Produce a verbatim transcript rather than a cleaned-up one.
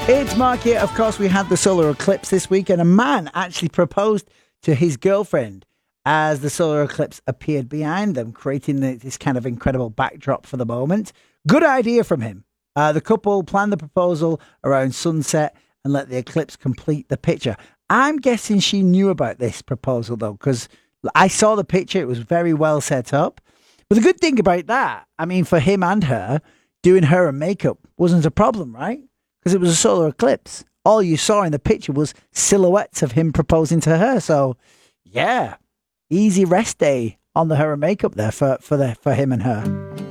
It's Mark here. Of course, we had the solar eclipse this week, and a man actually proposed to his girlfriend as the solar eclipse appeared behind them, creating the, this kind of incredible backdrop for the moment. Good idea from him. Uh, the couple planned the proposal around sunset and let the eclipse complete the picture. I'm guessing she knew about this proposal, though, because I saw the picture. It was very well set up. But the good thing about that, I mean, for him and her, doing her makeup wasn't a problem, right? Because it was a solar eclipse. All you saw in the picture was silhouettes of him proposing to her. So, yeah, easy rest day on the hair and makeup there for, for, the, for him and her.